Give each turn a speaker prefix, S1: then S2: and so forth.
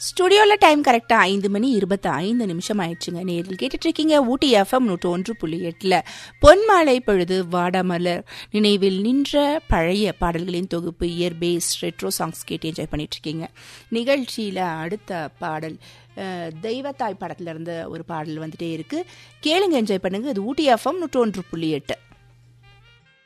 S1: ஸ்டுடியோல time கரெக்டா 5:25 ஆயிடுச்சுங்க. நேரில் கேட்டுட்டு இருக்கீங்க ஊட்டி FM 101.8 பொன்மாலை பொழுது வாடாமலர் நினைவில் நின்ற பழைய பாடல்களின் தொகுப்பு இயர் பேஸ் ரெட்ரோ சாங்ஸ் கேட்டு என்ஜாய் பண்ணிட்டு இருக்கீங்க. நிகழ்ச்சியில அடுத்த பாடல் தெய்வத்தாய் படத்துல இருந்து ஒரு பாடல் வந்துட்டே இருக்கு. கேளுங்க, என்ஜாய் பண்ணுங்க. இது ஊட்டி FM 101.8.